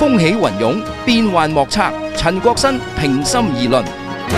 風起雲湧，變幻莫測。陳國新平心而論。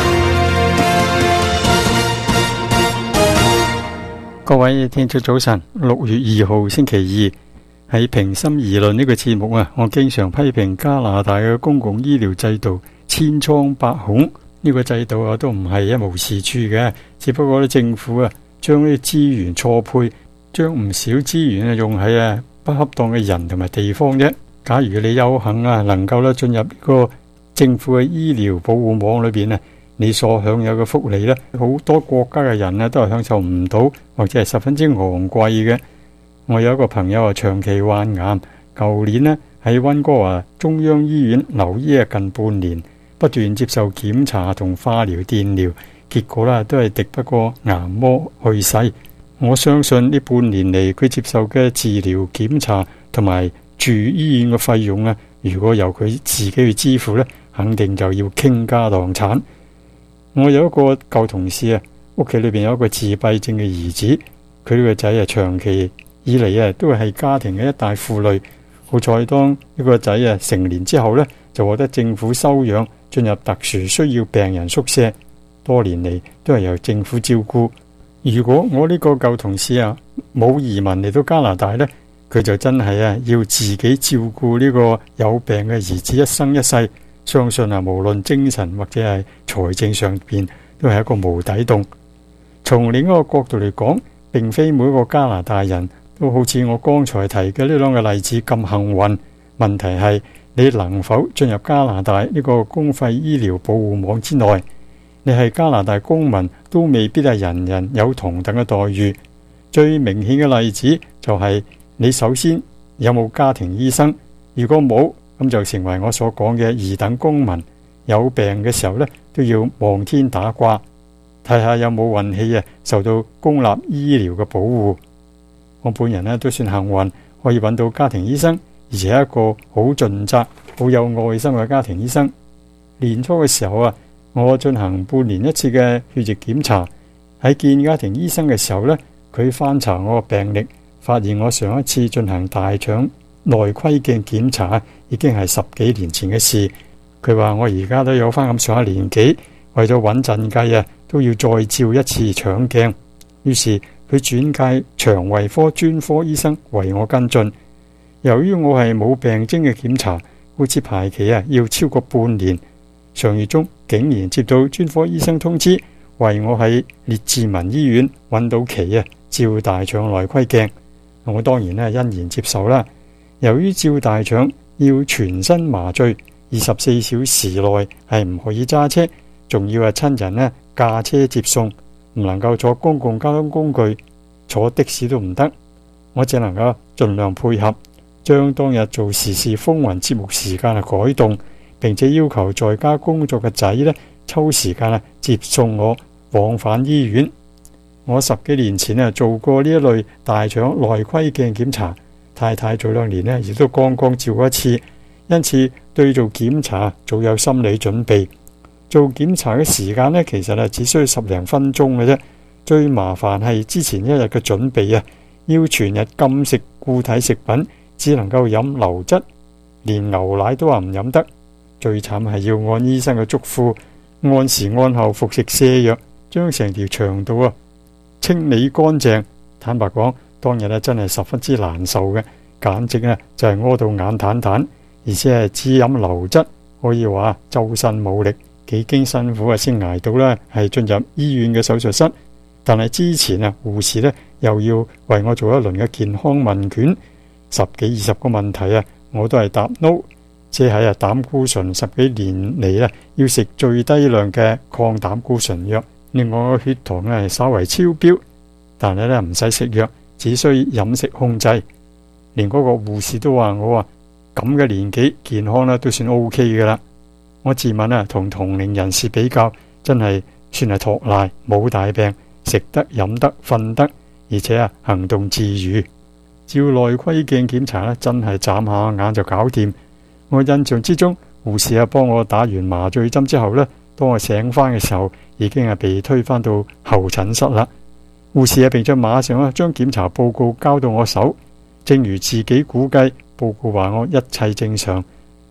各位聽眾早晨，6月2號星期二，喺平心而論呢個節目啊，我經常批評加拿大嘅公共醫療制度千瘡百孔。呢個制度啊都唔係一無是處嘅，只不過政府啊將啲資源錯配，將唔少資源用喺不恰當嘅人同埋地方啫。假如你有幸能夠進入呢個政府嘅醫療保護網裏邊你所享有嘅福利好多國家嘅人都係享受唔到，或者係十分之昂貴嘅。我有一個朋友長期患癌，舊年喺溫哥華中央醫院留醫近半年，不斷接受檢查同化療、電療，結果都係敵不過癌魔去世。我相信呢半年嚟佢接受嘅治療、檢查同埋住醫院嘅費用如果由佢自己去支付肯定就要傾家蕩產。我有一個舊同事屋企裏邊有一個自閉症嘅兒子，佢呢個仔長期以嚟都係家庭嘅一大負累。好彩當呢個仔成年之後就獲得政府收養，進入特殊需要病人宿舍，多年嚟都係由政府照顧。如果我呢個舊同事冇移民嚟到加拿大佢就真係要自己照顧呢個有病嘅兒子一生一世。相信無論精神或者係財政上邊都係一個無底洞。從另一個角度嚟講，並非每個加拿大人都好似我剛才提嘅呢兩個例子咁幸運。問題係你能否進入加拿大呢個公費醫療保護網之內？你係加拿大公民都未必係人人有同等嘅待遇。最明顯嘅例子就係你首先有冇家庭醫生，如果冇，咁就成為我所講嘅二等公民。有病嘅時候都要望天打卦，睇下有冇運氣受到公立醫療嘅保護。我本人都算幸運，可以揾到家庭醫生，而且一個好盡責、好有愛心嘅家庭醫生。年初嘅時候我進行半年一次嘅血液檢查，喺見家庭醫生嘅時候佢翻查我嘅病歷，發現我上一次進行大腸內窺鏡檢查已經係10幾年前嘅事。佢話我而家都有翻咁上下年紀，為咗穩陣計都要再照一次腸鏡。於是佢轉介腸胃科專科醫生為我跟進。由於我係冇病徵嘅檢查，好似排期要超過半年。上月中竟然接到專科醫生通知，為我喺列治文醫院揾到期照大腸內窺鏡。我當然欣然接受啦。由於照大腸要全身麻醉，24小時內係唔可以揸車，仲要親人駕車接送，唔能夠坐公共交通工具，坐的士都唔得。我只能夠盡量配合，將當日做時事風雲節目時間改動，並且要求在家工作嘅仔抽時間接送我往返醫院。我10幾年前做過呢一類大腸內窺鏡檢查，太太早2年亦都剛剛照過一次，因此對做檢查早有心理準備。做檢查嘅時間其實只需要10零分鐘嘅啫。最麻煩係之前一日嘅準備要全日禁食固體食品，只能夠飲流質，連牛奶都話唔飲得。最慘係要按醫生嘅囑咐，按時按候服食瀉藥，將成條腸道清理乾淨。坦白講，當日真係十分之難受嘅，簡直就係屙到眼淡淡，而且係只飲流質，可以話周身冇力，幾經辛苦先捱到係進入醫院嘅手術室。但係之前護士又要為我做一輪嘅健康問卷，10幾20個問題我都係答 no。即係膽固醇10幾年嚟要食最低量嘅抗膽固醇藥，另外個血糖係稍為超標，但係唔使食藥，只需飲食控制。連嗰個護士都話我咁嘅年紀健康都算 OK 噶啦。我自問同同齡人士比較，真係算係托賴，冇大病，食得飲得瞓得，而且行動自如。照內窺鏡檢查真係眨下眼就搞掂。我印象之中，護士幫我打完麻醉針之後當我醒翻嘅時候，已經被推返到候診室啦。護士並且馬上將檢查報告交到我手，正如自己估計，報告話我一切正常，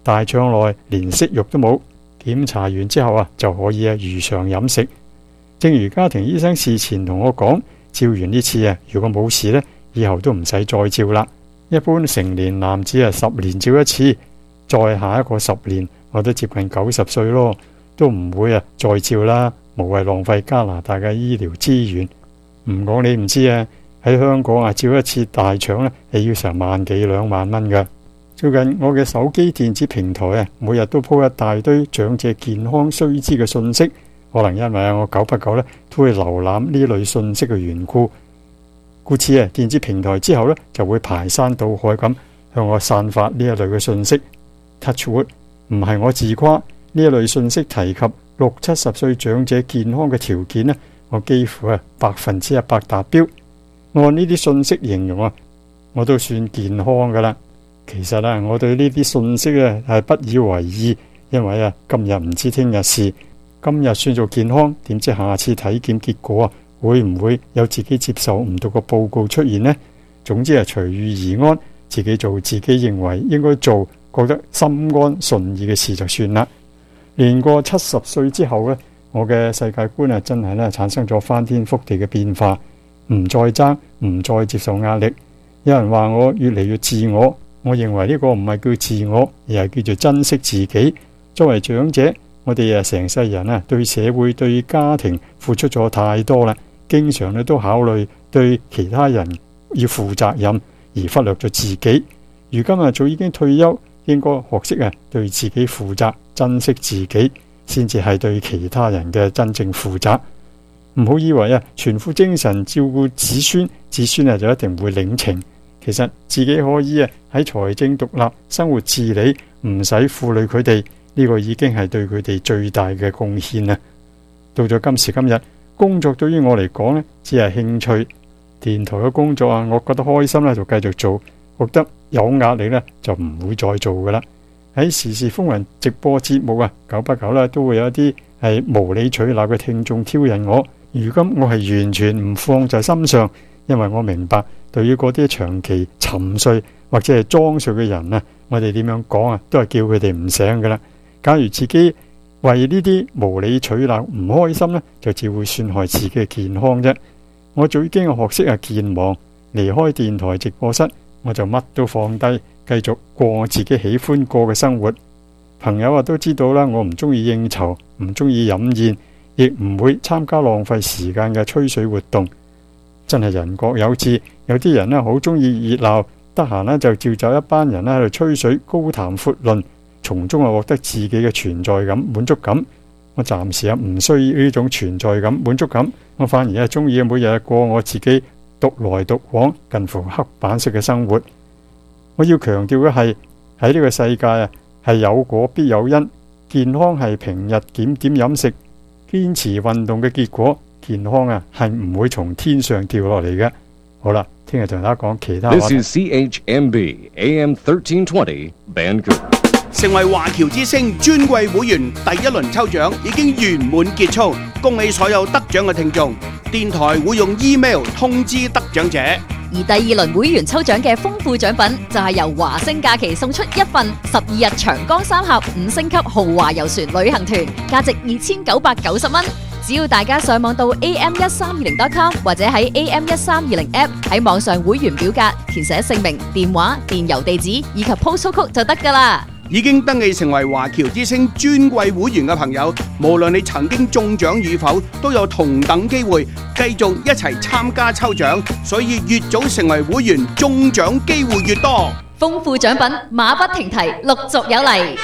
大腸內連息肉都冇，檢查完之後就可以如常飲食。正如家庭醫生事前同我講，照完呢次如果冇事呢，以後都唔使再照啦。一般成年男子10年照一次，再下一個10年，我都接近90歲咯，都唔會再照啦，無謂浪費加拿大嘅醫療資源。唔講你唔知喺香港照一次大腸呢，係要成1萬幾2萬蚊㗎。最近我嘅手機電子平台每日都鋪一大堆長者健康須知嘅信息，可能因為我久不久都會瀏覽呢類信息嘅緣故，故此電子平台之後就會排山倒海咁向我散發呢一類嘅信息。Touch wood， 唔係我自誇，呢一類信息提及60-70歲長者健康嘅條件我幾乎100%達標。按呢啲信息形容我都算健康噶啦。其實我對呢啲信息係不以為意，因為今日唔知聽日事，今日算做健康，點知下次體檢結果會唔會有自己接受唔到個報告出現呢？總之隨遇而安，自己做自己認為應該做，覺得心安順意嘅事就算啦。年過70歲之後我嘅世界觀真係產生咗翻天覆地嘅變化，唔再爭，唔再接受壓力。有人話我越嚟越自我，我認為呢個唔係叫自我，而係叫做珍惜自己。作為長者，我哋成世人對社會對家庭付出咗太多啦，經常都考慮對其他人要負責任，而忽略咗自己。如今早已經退休，應該學識對自己負責，珍惜自己，先至係對其他人嘅真正負責。唔好以為全副精神照顧子孫，子孫就一定會領情。其實自己可以喺財政獨立、生活自理，唔使負累佢哋，呢個已經係對佢哋最大嘅貢獻啦。到咗今時今日，工作對於我嚟講只係興趣。電台嘅工作我覺得開心就繼續做，覺得有壓力就唔會再做噶啦。喺時事風雲直播節目久不久都會有一啲係無理取鬧嘅聽眾挑釁我。如今我係完全唔放在心上，因為我明白對於嗰啲長期沉睡或者係裝睡嘅人我哋點樣講都係叫佢哋唔醒噶啦。假如自己為呢啲無理取鬧唔開心就只會損害自己嘅健康啫。我早已經學識健忘，離開電台直播室，我就乜都放低，繼續過我自己喜歡過嘅生活。朋友都知道啦，我唔中意應酬，唔中意飲宴，亦唔會參加浪費時間嘅吹水活動。真係人各有志，有啲人好中意熱鬧，得閒就召集一班人喺度吹水，高談闊論，從中獲得自己嘅存在感、滿足感。我暫時唔需要呢種存在感、滿足感，我反而中意每日過我自己獨來獨往、近乎黑板式嘅生活。我要強調嘅係喺呢個世界係有果必有因，健康係平日檢點飲食、堅持運動嘅結果。健康係唔會從天上掉落嚟嘅。好啦，聽日同大家講其他話題。 This is CHMB AM 1320 Vancouver。 成為華僑之星尊貴會員第一輪抽獎已經圓滿結束，恭喜所有得獎嘅聽眾。電台會用 email 通知得獎者。 而第二輪會員抽獎嘅豐富獎品就係由華星假期送出一份12日長江三峽5星級豪華遊船旅行團，價值2990蚊。只要大家上網到 am1320.com 或者喺 am1320 app 喺網上會員表格填寫姓名、電話、電郵地址以及 postal code 就得㗎喇。 已經登記成為華僑之星尊貴會員嘅朋友，無論你曾經中獎與否，都有同等機會繼續一齊參加抽獎。所以越早成為會員，中獎機會越多。 豐富獎品馬不停蹄，陸續有嚟。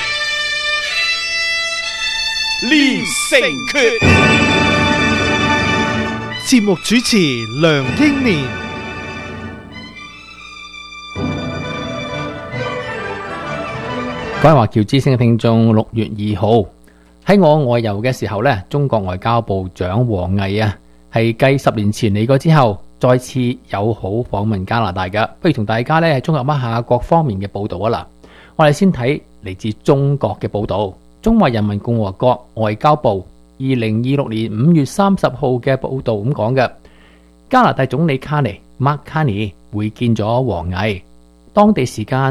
練成訣。 節目主持梁英年。 各位華僑之星嘅聽眾，6月2號喺我外遊嘅時候呢，中國外交部長王毅係繼10年前嚟過之後，再次友好訪問加拿大嘅。不如同大家呢係綜合一下各方面嘅報道啊！嗱，我哋先睇嚟自中國嘅報道。中華人民共和國外交部2026年5月30號嘅報道咁講嘅，加拿大總理卡尼 Mark Carney 會見咗王毅。當地時間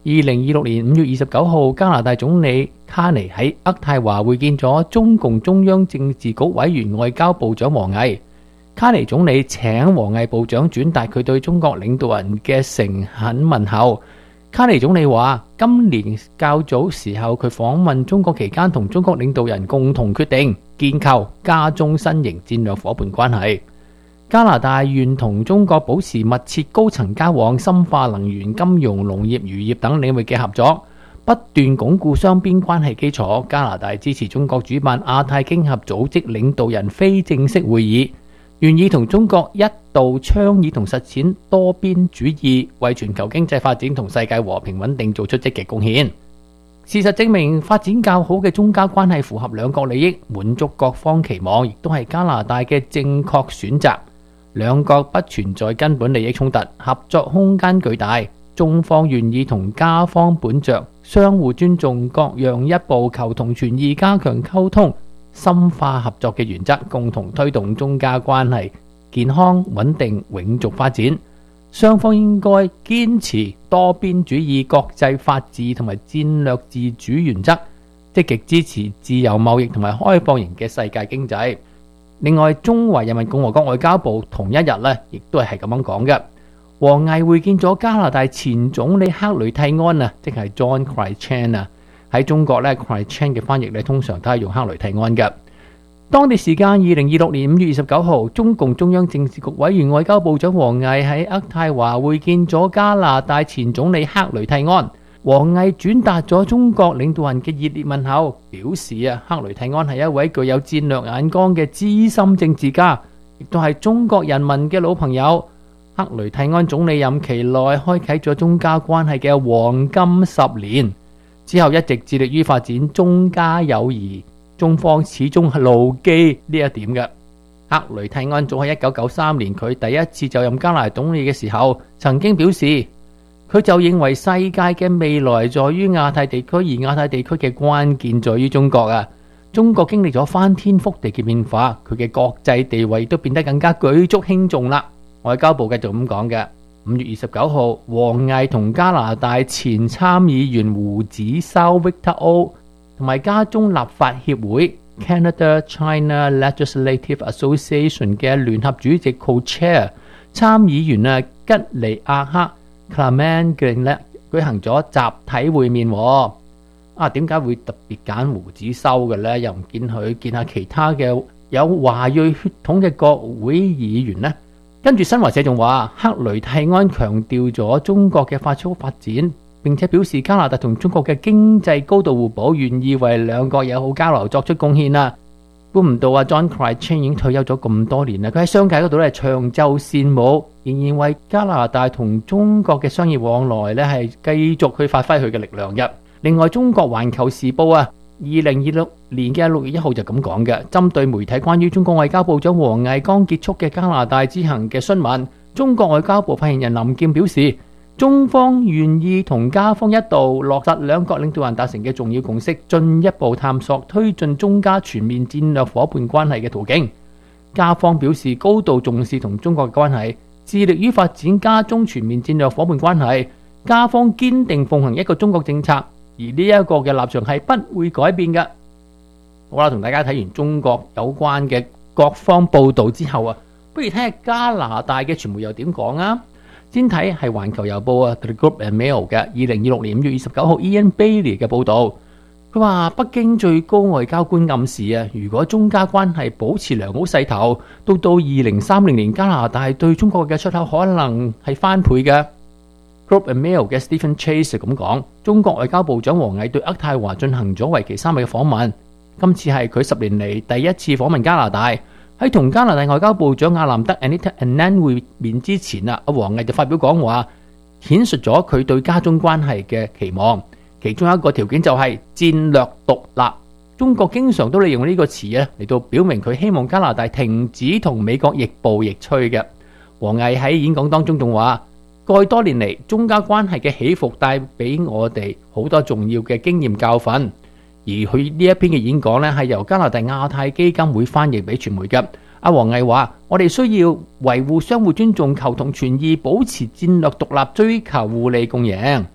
2026年5月29號，加拿大總理卡尼喺渥太華會見咗中共中央政治局委員外交部長王毅。卡尼總理請王毅部長轉達佢對中國領導人嘅誠懇問候。卡尼總理話，今年較早時候佢訪問中國期間，同中國領導人共同決定建構加中新型戰略夥伴關係。加拿大願同中國保持密切高層交往，深化能源、金融、農業、漁業等領域嘅合作，不斷鞏固雙邊關係基礎。加拿大支持中國主辦亞太經合組織領導人非正式會議，願意同中國一道倡議同實踐多邊主義，為全球經濟發展同世界和平穩定做出積極貢獻。事實證明，發展較好嘅中加關係符合兩國利益，滿足各方期望，亦都係加拿大嘅正確選擇。兩國不存在根本利益衝突，合作空間巨大。中方願意同加方本着相互尊重、各讓一步、求同存異、加強溝通、深化合作嘅原則，共同推動中加關係健康、穩定、永續發展。雙方應該堅持多邊主義、國際法治同埋戰略自主原則，積極支持自由貿易同埋開放型嘅世界經濟。另外，中華人民共和國外交部同一日呢，亦都係咁樣講嘅。王毅會見咗加拿大前總理克雷蒂安啊，即係 John Chrétien 啊。喺中國呢 Chrétien 嘅翻譯呢，通常都係用克雷蒂安嘅。當地時間2026年5月29號，中共中央政治局委員外交部長王毅喺渥太華會見咗加拿大前總理克雷蒂安。王毅轉達咗中國領導人嘅熱烈問候，表示克雷蒂安係一位具有戰略眼光嘅資深政治家，亦都係中國人民嘅老朋友。克雷蒂安總理任期內開啟咗中加關係嘅黃金10年，之後一直致力於發展中加友誼，中方始終係牢記呢一點嘅。克雷蒂安早喺1993年佢第一次就任加拿大總理嘅時候，曾經表示，佢就認為世界嘅未來在於亞太地區，而亞太地區嘅關鍵在於中國啊！中國經歷咗翻天覆地嘅變化，佢嘅國際地位都變得更加舉足輕重啦。外交部繼續咁講嘅。5月29號，王毅同加拿大前參議員胡子修 Victor O 同埋加中立法協會 Canada China Legislative Association 嘅聯合主席 Co-Chair 參議員吉尼亞克 Clement 舉行咗集體會面。點解會特別揀胡子修嘅呢？又唔見佢見下其他嘅有華裔血統嘅國會議員呢？跟住新華社仲話，克雷蒂安強調咗中國嘅快速發展，並且表示加拿大同中國嘅經濟高度互補，願意為兩國友好交流作出貢獻啦。估唔到John Chrétien已經退休咗咁多年啦，佢喺商界嗰度咧長袖善舞，仍然為加拿大同中國嘅商業往來咧係繼續去發揮佢嘅力量嘅。另外，中國環球時報2026年嘅6月1號就咁講嘅，針對媒體關於中國外交部長王毅剛結束嘅加拿大之行嘅詢問，中國外交部發言人林劍表示，中方願意同加方一道落實兩國領導人達成嘅重要共識，進一步探索推進中加全面戰略夥伴關係嘅途徑。加方表示高度重視同中國嘅關係，致力於發展加中全面戰略夥伴關係。加方堅定奉行一個中國政策，而呢一個嘅立場係不會改變嘅。好啦，同大家睇完中國有關嘅各方報道之後不如睇下加拿大嘅傳媒又點講啊？先睇係環球郵報The Globe and Mail 嘅2026年5月29號 Ian Bailey 嘅報導，佢話北京最高外交官暗示如果中加關係保持良好勢頭，到2030年加拿大對中國嘅出口可能係翻倍嘅。Globe and Mail 嘅 Stephen Chase 咁講，中國外交部長王毅對渥太華進行咗為期3日嘅訪問，今次係佢10年嚟第一次訪問加拿大。喺同加拿大外交部長阿蘭德 Anita Anand 會面之前王毅就發表講話，顯述咗佢對加中關係嘅期望，其中一個條件就係戰略獨立。中國經常都利用呢個詞嚟到表明佢希望加拿大停止同美國亦步亦趨嘅。王毅喺演講當中仲話，過去多年嚟中加關係嘅起伏帶俾我哋好多重要嘅經驗教訓。而佢呢一篇嘅演講係由加拿大亞太基金會翻譯俾傳媒嘅。王毅話：我哋需要維護相互尊重、求同存異，保持戰略獨立，追求互利共贏。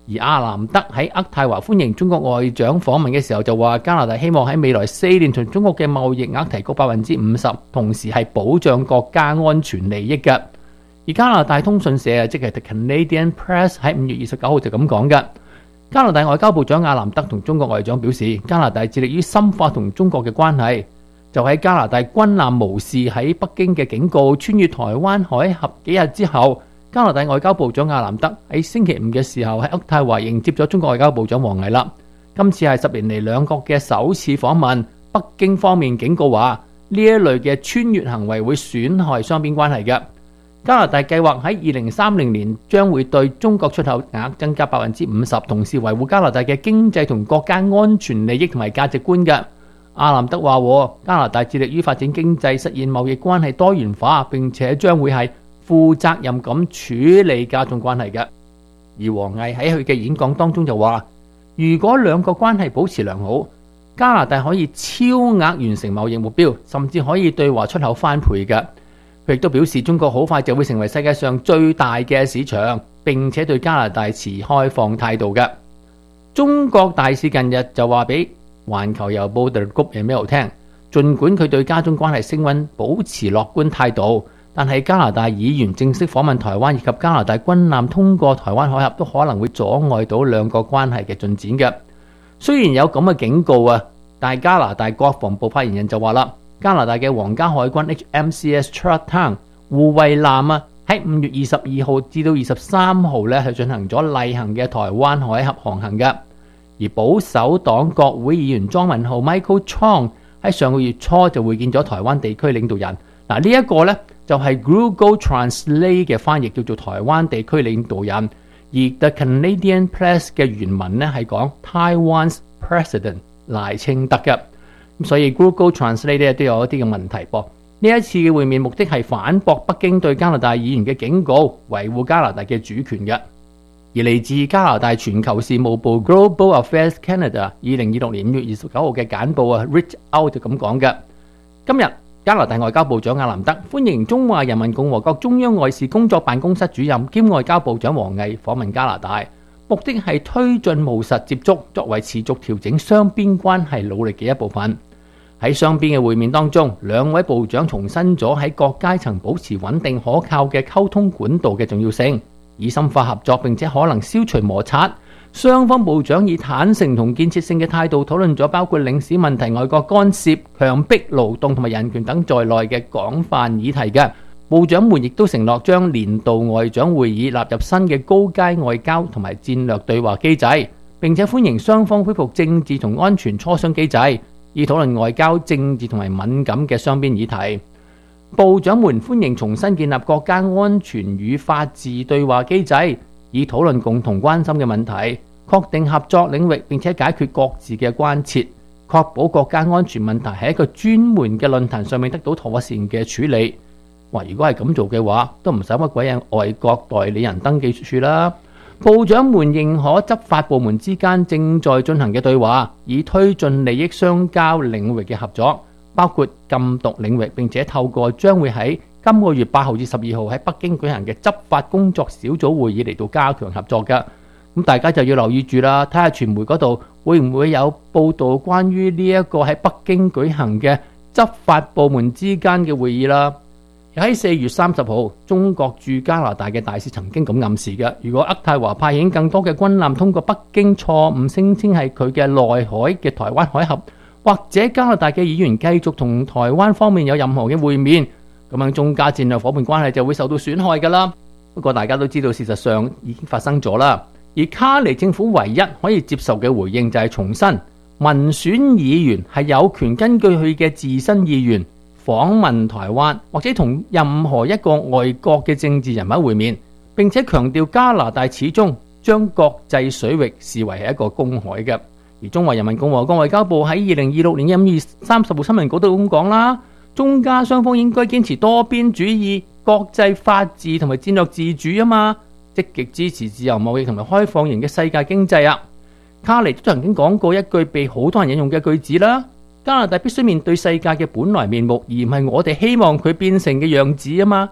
而阿南德喺渥太華歡迎中國外長訪問嘅時候就話，加拿大希望喺未來4年同中國嘅貿易額提高50%，同時係保障國家安全利益嘅。而加拿大通訊社即係 The Canadian Press 喺5月29號就咁講嘅。加拿大外交部長阿南德同中國外長表示，加拿大致力於深化同中國嘅關係。就喺加拿大軍艦無視喺北京嘅警告，穿越台灣海峽幾日之後，加拿大外交部長阿南德喺星期5嘅時候喺渥太華迎接咗中國外交部長王毅啦。今次係10年嚟兩國嘅首次訪問，北京方面警告話呢一類嘅穿越行為會損害雙邊關係嘅。加拿大計劃喺2030年將會對中國出口額增加50%，同時維護加拿大嘅經濟同國家安全利益同埋價值觀嘅。阿南德話：加拿大致力於發展經濟，實現貿易關係多元化，並且將會係負責任咁處理加中關係嘅。而王毅喺佢嘅演講當中就話：如果兩國關係保持良好，加拿大可以超額完成貿易目標，甚至可以對華出口翻倍嘅。佢亦都表示，中國好快就會成為世界上最大嘅市場，並且對加拿大持開放態度嘅。中國大使近日就話俾環球郵報 The Globe and Mail 聽，儘管佢對加中關係升溫保持樂觀態度，但係加拿大議員正式訪問台灣以及加拿大軍艦通過台灣海峽都可能會阻礙到兩國關係嘅進展嘅。雖然有咁嘅警告啊，但係加拿大國防部發言人就話啦，加拿大嘅皇家海軍 HMCS Charlottetown 護衛艦啊，喺5月22號至到23號咧係進行咗例行嘅台灣海峽航行嘅。而保守黨國會議員莊文浩 Michael Chong 喺上個月初就會見咗台灣地區領導人。嗱，呢一個呢，就係 Google Translate 嘅翻譯，叫做台灣地區領導人。而 The Canadian Press 嘅原文呢係講 Taiwan's President 賴清德嘅。咁所以 Google Translate 咧都有一啲嘅問題噃。呢一次嘅會面目的係反駁北京對加拿大議員嘅警告，維護加拿大嘅主權嘅。而嚟自加拿大全球事務部 Global Affairs Canada 2026年5月29號嘅簡報啊 ，Reach Out 就咁講嘅。今日加拿大外交部長阿南德歡迎中華人民共和國中央外事工作辦公室主任兼外交部長王毅訪問加拿大，目的係推進務實接觸，作為持續調整雙邊關係努力嘅一部分。喺雙邊嘅會面當中，兩位部長重申咗喺各階層保持穩定可靠嘅溝通管道嘅重要性。以深化合作，並且可能消除摩擦。雙方部長以坦誠同建設性嘅態度討論咗包括領事問題、外國干涉、強迫勞動同埋人權等在內嘅廣泛議題嘅。部長們亦都承諾將年度外長會議納入新嘅高階外交同埋戰略對話機制，並且歡迎雙方恢復政治同安全磋商機制，以討論外交、政治同埋敏感嘅雙邊議題。部長們歡迎重新建立國家安全與法治對話機制，以討論共同關心嘅問題，確定合作領域，並且解決各自嘅關切，確保國家安全問題喺一個專門嘅論壇上面得到妥善嘅處理。如果係咁做嘅話，都唔使乜鬼嘢外國代理人登記處啦。部長們認可執法部門之間正在進行嘅對話，以推進利益相交領域嘅合作，包括禁毒領域，並且透過將會喺今個月8號至12號喺北京舉行嘅執法工作小組會議嚟到加強合作嘅。咁大家就要留意住啦，睇下傳媒嗰度會唔會有報導關於呢一個喺北京舉行嘅執法部門之間嘅會議啦。喺4月30號，中國駐加拿大嘅大使曾經咁暗示嘅，如果渥太華派遣更多嘅軍艦通過北京錯誤聲稱係佢嘅內海嘅台灣海峽，或者加拿大嘅議員繼續同台灣方面有任何嘅會面，咁樣中加戰略夥伴關係就會受到損害㗎啦。不過大家都知道事實上已經發生咗啦。而卡尼政府唯一可以接受嘅回應就係重申，民選議員係有權根據佢嘅自身意願訪問台灣，或者同任何一個外國嘅政治人物會面，並且強調加拿大始終將國際水域視為係一個公海嘅。而中華人民共和國外交部喺2026年5月30號新聞稿都咁講啦，中加雙方應該堅持多邊主義、國際法治同埋戰略自主啊嘛，積極支持自由貿易同埋開放型嘅世界經濟啊。卡尼都曾經講過一句被好多人引用嘅句子啦，加拿大必須面對世界嘅本來面目，而唔係我哋希望佢變成嘅樣子啊嘛。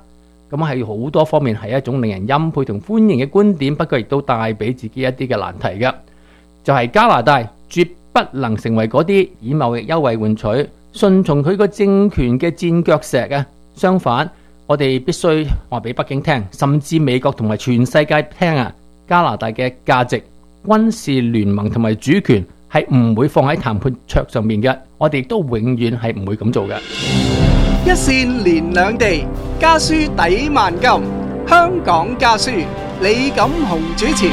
咁係好多方面係一種令人欽佩同歡迎嘅觀點，不過亦都帶俾自己一啲嘅難題嘅，就係加拿大絕不能成為嗰啲以貿易優惠換取、順從佢個政權嘅墊腳石啊！相反，我哋必須話俾北京聽，甚至美國同埋全世界聽啊！加拿大嘅價值、軍事聯盟同埋主權係唔會放喺談判桌上面嘅，我哋亦都永遠係唔會咁做嘅。 一線連兩地，家書抵萬金。香港家書，李錦雄主持。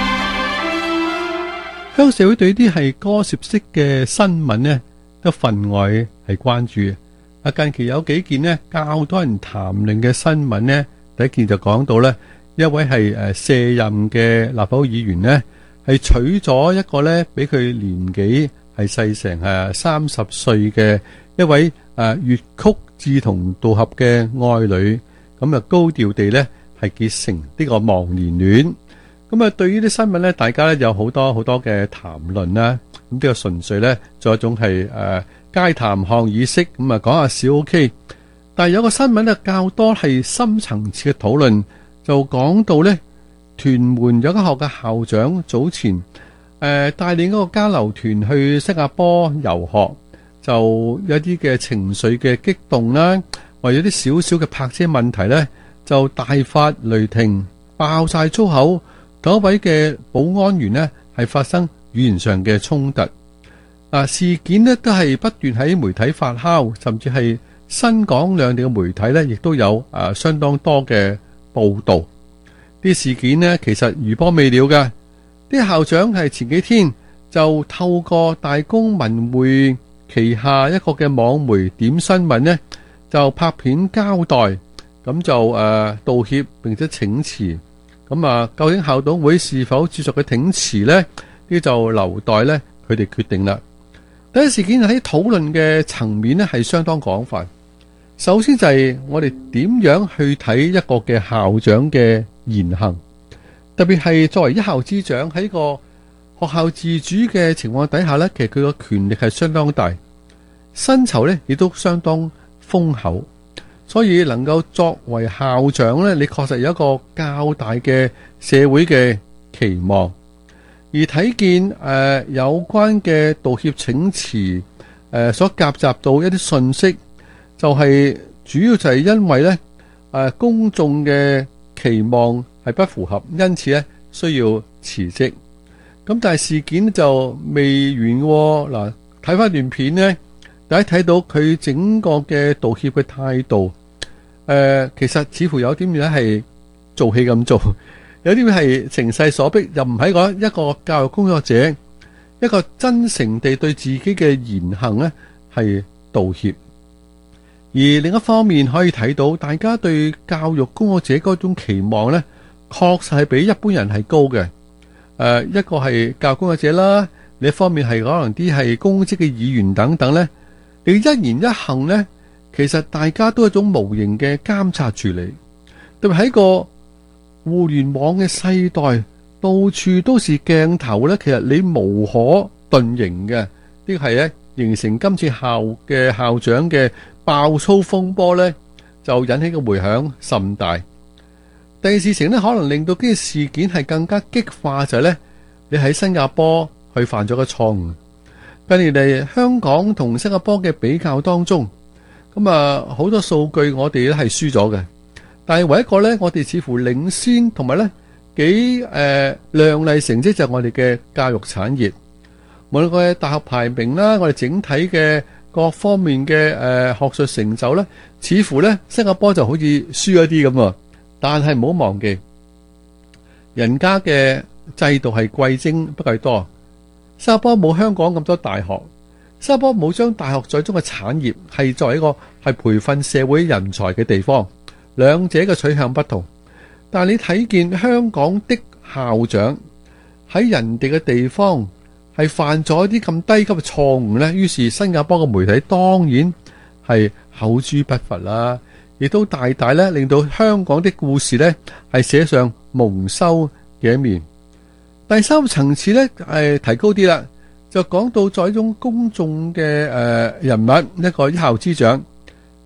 香港社會對啲係歌涉式嘅新聞呢，都分外係關注。近期有幾件呢較多人談論嘅新聞呢，第一件就講到呢，一位係卸任嘅立法會議員呢，係娶咗一個呢比佢年紀係細成30歲嘅一位粵曲志同道合嘅愛女，咁啊高調地呢係結成呢個忘年戀。咁啊，對於啲新聞呢，大家呢有好多嘅談論啦。咁呢個純粹呢，做一種係街談巷議式，咁啊講下笑 OK。但係有個新聞呢，較多係深層次嘅討論，就講到呢，屯門有間學校嘅校長早前帶領一個交流團去新加坡遊學，就有啲嘅情緒嘅激動啦，或者啲少少嘅泊車問題呢，就大發雷霆，爆晒粗口。嗰位嘅保安員呢，係發生語言上嘅衝突。事件呢都係不斷喺媒體發酵，甚至係新港兩地嘅媒體呢，亦都有相當多嘅報道。啲事件呢，其實餘波未了嘅。啲校長係前幾天就透過大公文匯旗下一個嘅網媒點新聞呢，就拍片交代，咁就道歉並且請辭。咁啊，究竟校董會是否接受佢請辭呢？呢就留待呢佢哋決定啦。第一事件喺討論嘅層面呢係相當廣泛。首先就係我哋點樣去睇一個嘅校長嘅言行，特別係作為一校之長喺個學校自主嘅情況底下呢，其實佢個權力係相當大，薪酬呢亦都相當豐厚。所以能夠作為校長呢，你確實有一個較大嘅社會嘅期望。而睇見有關嘅道歉請辭所夾雜到一啲信息，就係主要就係因為呢公眾嘅期望係不符合，因此呢需要辭職。咁但係事件就未完喎。嗱，睇翻段片呢，大家睇到佢整個嘅道歉嘅態度。其實似乎有啲嘢係做戲咁做，有啲嘢係情勢所逼，又唔係講一個教育工作者一個真誠地對自己嘅言行呢係道歉。而另一方面可以睇到，大家對教育工作者嗰種期望呢，確實係比一般人係高嘅。一個係教育工作者啦，另一方面係可能啲係公職嘅議員等等呢，你一言一行呢，其實大家都有一種無形嘅監察住你，特別喺個互聯網嘅世代，到處都是鏡頭咧。其實你無可遁形嘅，呢個係咧形成今次校長嘅爆粗風波咧，就引起嘅迴響甚大。第二事情咧，可能令到呢個事件係更加激化，就係咧，你喺新加坡去犯咗個錯誤。近年嚟香港同新加坡嘅比較當中，咁好多數據我哋咧係輸咗嘅，但係唯一一個咧，我哋似乎領先，同埋咧幾亮麗成績就係我哋嘅教育產業，無論個大學排名啦，我哋整體嘅各方面嘅學術成就咧，似乎咧新加坡就好似輸一啲咁啊！但係唔好忘記，人家嘅制度係貴精不貴多，新加坡冇香港咁多大學。新加坡冇將大學在中嘅產業係作為一個係培訓社會人才嘅地方，兩者嘅取向不同。但係你睇見香港的校長喺人哋嘅地方係犯咗一啲咁低級嘅錯誤呢，於是新加坡嘅媒體當然係口誅筆伐啦，亦都大大咧令到香港的故事呢係寫上蒙羞嘅一面。第三個層次呢提高啲啦。就講到在一種公眾嘅人物，一個一校之長，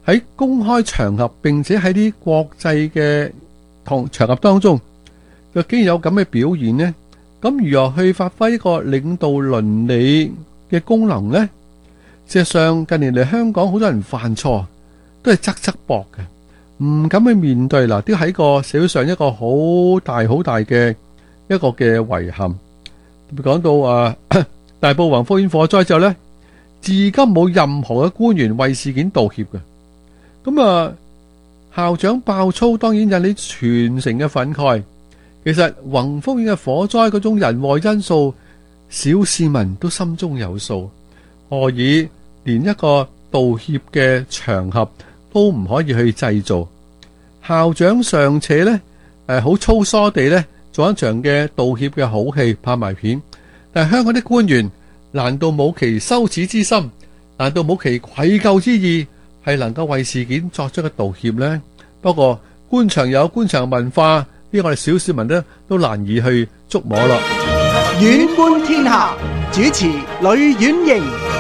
喺公開場合，並且喺啲國際嘅場合當中，佢竟然有咁嘅表現呢？咁如何去發揮一個領導倫理嘅功能呢？事實上，近年嚟香港好多人犯錯，都係側側膊嘅，唔敢去面對嗱，都喺個社會上一個好大嘅一個嘅遺憾。特別講到大埔宏福苑火災之後呢，至今冇任何嘅官員為事件道歉嘅。咁校長爆粗，當然引起全城嘅憤慨。其實宏福苑嘅火災嗰種人禍因素，小市民都心中有數，何以連一個道歉嘅場合都唔可以去製造？校長尚且呢好粗疏地呢做一場嘅道歉嘅好戲，拍埋片。但係香港啲官員難道冇其羞恥之心？難道冇其愧疚之意？係能夠為事件作出嘅道歉呢？不過官場有官場文化，呢我哋小市民呢都難以去捉摸咯。 遠觀天下，主持呂婉瑩。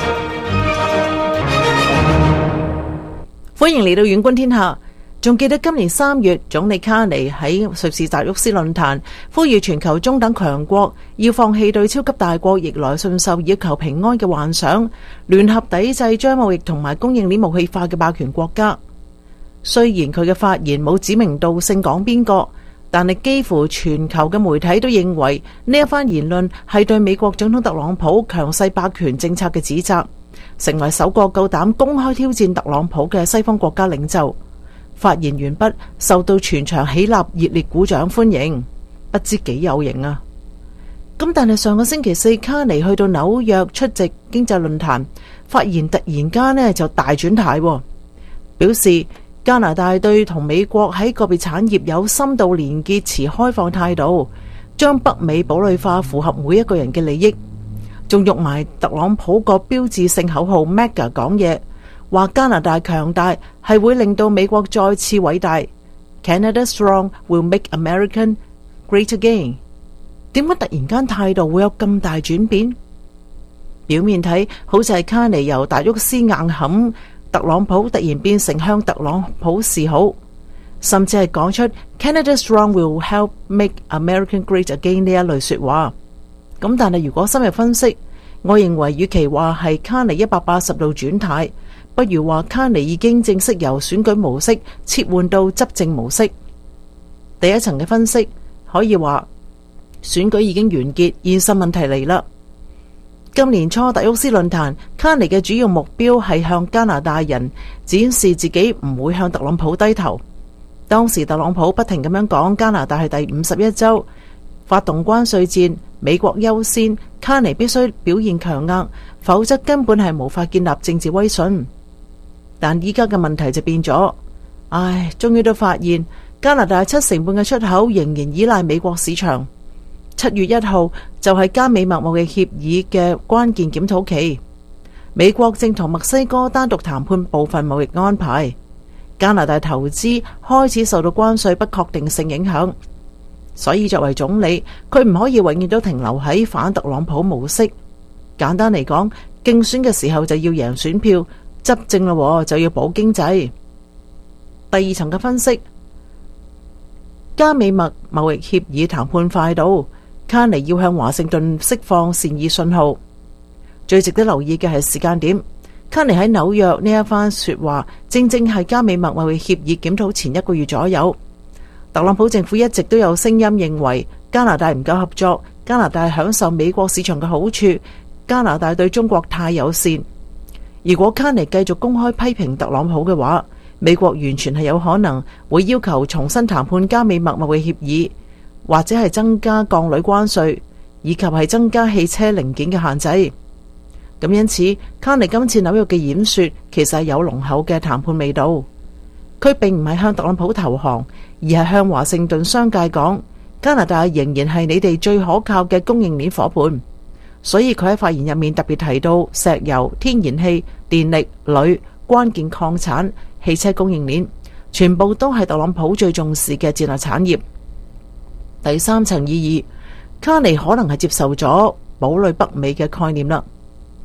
歡迎嚟到遠觀天下。仲記得今年3月，總理卡尼喺瑞士達沃斯論壇呼籲全球中等強國要放棄對超級大國逆來順受以求平安嘅幻想，聯合抵制將貿易同埋供應鏈武器化嘅霸權國家。雖然佢嘅發言冇指名道姓講邊個，但係幾乎全球嘅媒體都認為呢一番言論係對美國總統特朗普強勢霸權政策嘅指責，成為首個夠膽公開挑戰特朗普嘅西方國家領袖。發言完畢，受到全場起立熱烈鼓掌歡迎，不知幾有型啊！咁但係上個星期四，卡尼去到紐約出席經濟論壇，發言突然間呢就大轉態，表示加拿大對同美國喺個別產業有深度連結持開放態度，將北美堡壘化符合每一個人嘅利益，仲用埋特朗普個標誌性口號 MAGA 講嘢。話加拿大強大係會令到美國再次偉大 ，Canada strong will make American great again。點解突然間態度會有咁大轉變？表面睇好似係卡尼由達沃斯硬撼特朗普，突然變成向特朗普示好，甚至係講出 Canada strong will help make American great again 呢一類說話。咁但係如果深入分析，我認為與其話係卡尼180度轉態，不如話卡尼已經正式由選舉模式切換到執政模式。第一層嘅分析可以話選舉已經完結，現實問題嚟啦。今年初達沃斯論壇，卡尼嘅主要目標係向加拿大人展示自己唔會向特朗普低頭。當時特朗普不停咁樣講加拿大係第51州，發動關稅戰，美國優先，卡尼必須表現強硬，否則根本係無法建立政治威信。但依家嘅問題就變咗，終於都發現加拿大70%嘅出口仍然依賴美國市場。7月1號就係加美貿易協議嘅關鍵檢討期，美國正同墨西哥單獨談判部分貿易安排，加拿大投資開始受到關稅不確定性影響，所以作為總理，佢唔可以永遠都停留喺反特朗普模式。簡單嚟講，競選嘅時候就要贏選票，執政咯就要保經濟。第二層嘅分析，加美墨貿易協議談判快到，卡尼要向華盛頓釋放善意信號。最值得留意嘅係時間點，卡尼喺紐約呢一番說話，正正係加美墨貿易協議檢討前1個月左右。特朗普政府一直都有聲音認為加拿大唔夠合作，加拿大享受美國市場嘅好處，加拿大對中國太友善。如果卡尼繼續公開批評特朗普嘅話，美國完全係有可能會要求重新談判加美墨貿易協議，或者係增加鋼鋁關稅，以及係增加汽車零件嘅限制。咁因此，卡尼今次紐約嘅演說其實係有濃厚嘅談判味道。佢並唔係向特朗普投降，而係向華盛頓商界講，加拿大仍然係你哋最可靠嘅供應鏈夥伴。所以佢喺發言入面特別提到石油、天然氣、電力、鋁、關鍵礦產、汽車供應鏈，全部都係特朗普最重視嘅戰略產業。第三層意義，卡尼可能係接受咗堡壘北美嘅概念啦。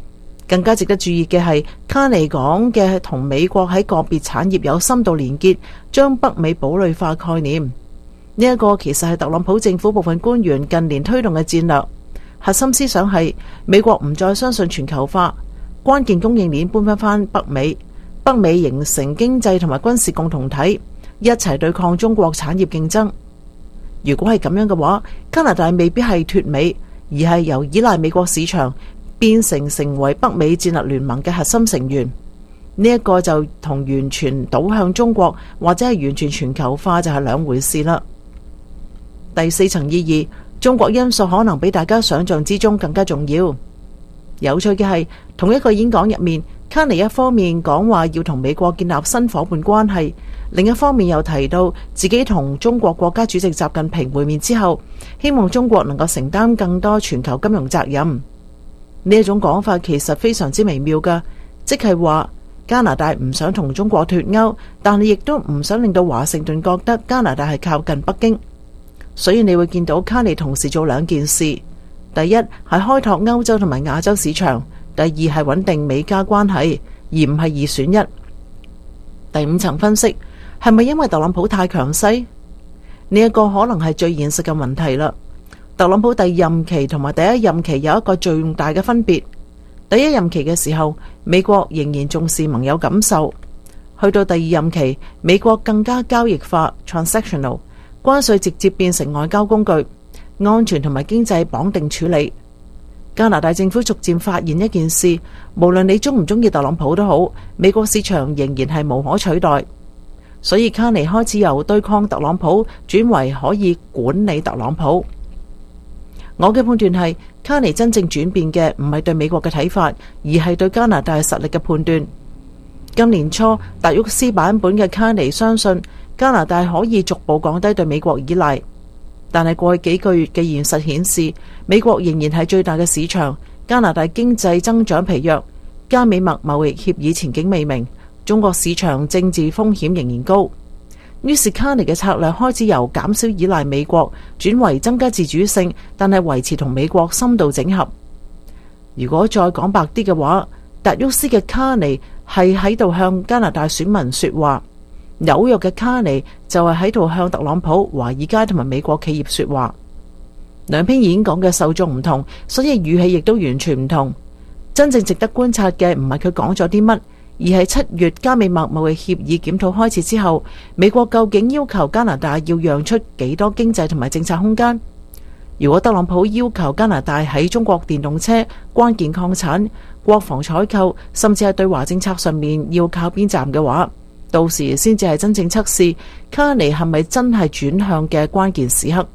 更加值得注意嘅係，卡尼講嘅同美國喺個別產業有深度連結，將北美堡壘化概念。呢一個其實係特朗普政府部分官員近年推動嘅戰略。核心思想係美國唔再相信全球化，關鍵供應鏈搬返北美，北美形成經濟同埋軍事共同體，一齊對抗中國產業競爭。如果係咁樣嘅話，加拿大未必係脫美，而係由依賴美國市場變成為北美戰略聯盟嘅核心成員。呢一個就同完全倒向中國或者係完全全球化就係兩回事啦。第四層意義，中國因素可能比大家想象之中更加重要。有趣嘅係，同一個演講入面，卡尼一方面講話要同美國建立新夥伴關係，另一方面又提到自己同中國國家主席習近平會面之後，希望中國能夠承擔更多全球金融責任。呢一種講法其實非常之微妙㗎，即係話加拿大唔想同中國脫鈎，但係亦都唔想令到華盛頓覺得加拿大係靠近北京。所以你會見到卡尼同時做兩件事，第一係開拓歐洲同埋亞洲市場，第二係穩定美加關係，而唔係二選一。第五層分析，係咪因為特朗普太強勢？呢一個可能係最現實嘅問題啦。特朗普第二任期同埋第一任期有一個最大嘅分別。第一任期嘅時候，美國仍然重視盟友感受；去到第二任期，美國更加交易化 （transactional）， 關稅直接變成外交工具，安全同埋經濟綁定處理。加拿大政府逐漸發現一件事，無論你鍾唔鍾意特朗普都好，美國市場仍然係無可取代。所以卡尼開始由對抗特朗普轉為可以管理特朗普。我嘅判斷係，卡尼真正轉變嘅唔係對美國嘅睇法，而係對加拿大實力嘅判斷。今年初，達沃斯版本嘅卡尼相信加拿大可以逐步降低對美國依賴，但係過去幾個月嘅現實顯示，美國仍然係最大嘅市場，加拿大經濟增長疲弱，加美墨貿易協議前景未明，中國市場政治風險仍然高。於是卡尼嘅策略開始由減少依賴美國轉為增加自主性，但係維持同美國深度整合。如果再講白啲嘅話，達沃斯嘅卡尼係喺度向加拿大選民說話，紐約嘅卡尼就係喺度向特朗普、華爾街同埋美國企業說話。兩篇演講嘅受眾唔同，所以語氣亦都完全唔同。真正值得觀察嘅唔係佢講咗啲乜，而係7月加美墨貿易協議檢討開始之後，美國究竟要求加拿大要讓出幾多經濟同埋政策空間？如果特朗普要求加拿大喺中國電動車、關鍵礦產、國防採購，甚至係對華政策上面要靠邊站嘅話，到時先至係真正測試卡尼係咪真係轉向嘅關鍵時刻。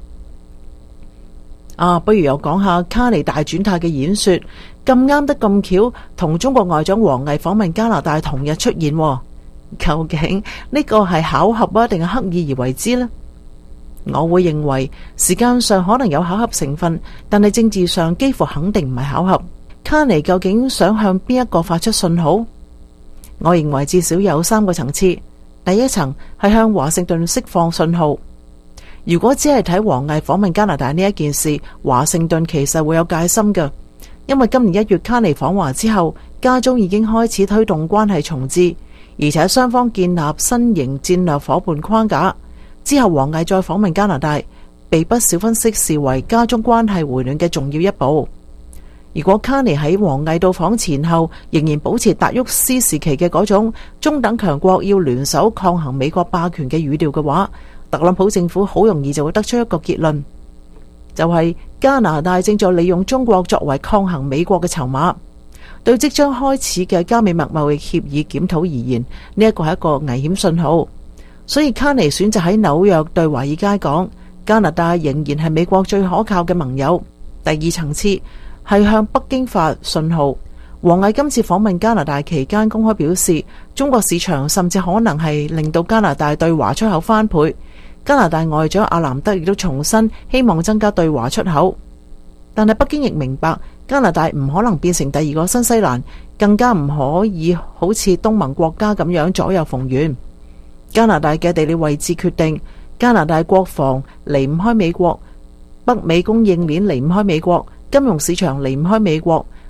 不如又講下卡尼大轉態嘅演說，咁啱得咁巧，同中國外長王毅訪問加拿大同日出現，究竟呢個係巧合啊，定係刻意而為之呢？我會認為時間上可能有巧合成分，但係政治上幾乎肯定唔係巧合。卡尼究竟想向邊一個發出信號？我認為至少有3個層次。第一層係向華盛頓釋放信號。如果只係睇王毅訪問加拿大呢一件事，華盛頓其實會有戒心嘅，因為今年1月卡尼訪華之後，加中已經開始推動關係重置，而且雙方建立新型戰略夥伴框架。之後王毅再訪問加拿大，被不少分析視為加中關係回暖嘅重要一步。如果卡尼喺王毅到訪前後仍然保持達沃斯時期嘅嗰種中等強國要聯手抗衡美國霸權嘅語調嘅話，特朗普政府好容易就會得出一個結論，就係加拿大正在利用中國作為抗衡美國嘅籌碼。對即將開始嘅加美墨貿易協議檢討而言，呢一個係一個危險信號。所以卡尼選擇喺紐約對華爾街講，加拿大仍然係美國最可靠嘅盟友。第二層次係向北京發信號。王毅今次訪問加拿大期間公開表示，中國市場甚至可能係令到加拿大對華出口翻倍。加拿大外長阿南德亦都重申希望增加對華出口，但係北京亦明白加拿大唔可能變成第二個新西蘭，更加唔可以好似東盟國家咁樣左右逢源。加拿大嘅地理位置決定加拿大國防離唔開美國，北美供應鏈離唔開美國，金融市場離唔開美國，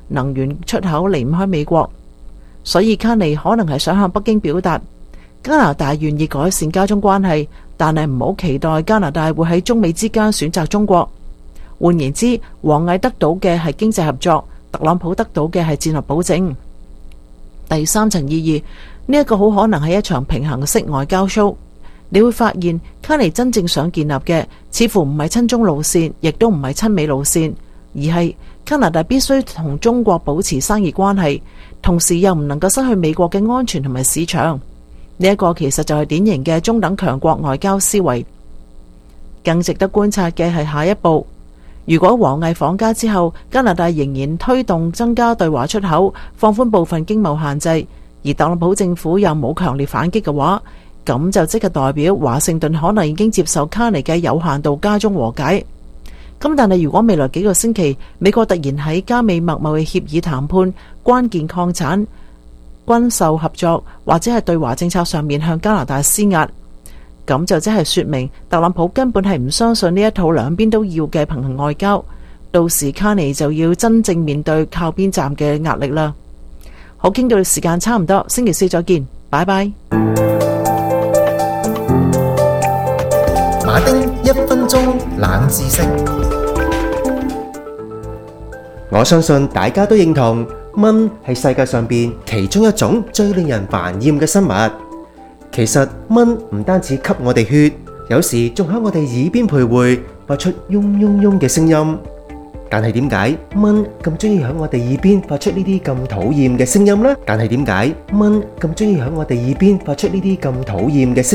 能源出口離唔開美國，所以卡尼可能係想向北京表達加拿大願意改善加中關係，但係唔好期待加拿大會喺中美之間選擇中國。換言之，王毅得到嘅係經濟合作，特朗普得到嘅係戰略保證。第三層意義，呢一個好可能係一場平衡式外交 show。你會發現卡尼真正想建立嘅似乎唔係親中路線，亦都唔係親美路線，而係加拿大必須同中國保持生意關係，同時又唔能夠失去美國嘅安全同埋市場。呢一個其實就係典型嘅中等強國外交思維。更值得觀察嘅係下一步，如果王毅訪加之後，加拿大仍然推動增加對華出口，放寬部分經貿限制，而特朗普政府又冇強烈反擊嘅話，咁就即係代表華盛頓可能已經接受卡尼嘅有限度加中和解。咁但係如果未來幾個星期美國突然喺加美墨貿易協議談判、關鍵礦產、軍售合作或者係對華政策上面向加拿大施壓，咁就即係說明特朗普根本係唔相信呢一套兩邊都要嘅平衡外交。到時卡尼就要真正面對靠邊站嘅壓力啦。好，傾到時間差唔多，星期四再見，拜拜。 馬丁1分鐘冷知識，我相信大家都認同蚊係世界上邊其中一種最令人煩厭嘅生物。其實蚊唔單止吸我哋血，有時仲喺我哋耳邊徘徊，發出嗡嗡嗡嘅聲音。但係點解蚊咁中意喺我哋耳邊發出呢啲咁討厭嘅聲音呢？